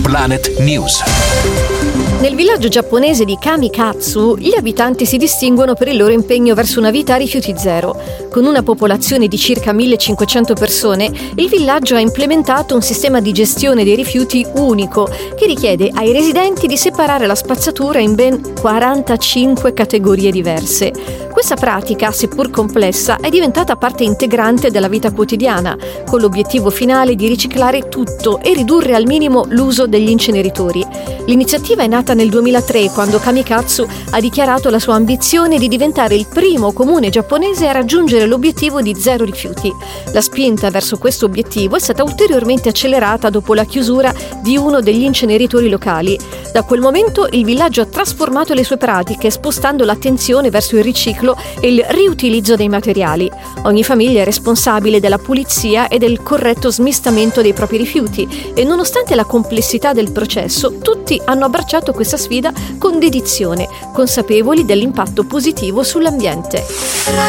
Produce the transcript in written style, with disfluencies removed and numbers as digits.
Planet News. Nel villaggio giapponese di Kamikatsu, gli abitanti si distinguono per il loro impegno verso una vita a rifiuti zero. Con una popolazione di circa 1500 persone, il villaggio ha implementato un sistema di gestione dei rifiuti unico, che richiede ai residenti di separare la spazzatura in ben 45 categorie diverse. Questa pratica, seppur complessa, è diventata parte integrante della vita quotidiana, con l'obiettivo finale di riciclare tutto e ridurre al minimo l'uso degli inceneritori. L'iniziativa è nata nel 2003, quando Kamikatsu ha dichiarato la sua ambizione di diventare il primo comune giapponese a raggiungere l'obiettivo di zero rifiuti. La spinta verso questo obiettivo è stata ulteriormente accelerata dopo la chiusura di uno degli inceneritori locali. Da quel momento il villaggio ha trasformato le sue pratiche, spostando l'attenzione verso il riciclo e il riutilizzo dei materiali. Ogni famiglia è responsabile della pulizia e del corretto smistamento dei propri rifiuti e, nonostante la complessità del processo, tutti hanno abbracciato questa sfida con dedizione, consapevoli dell'impatto positivo sull'ambiente.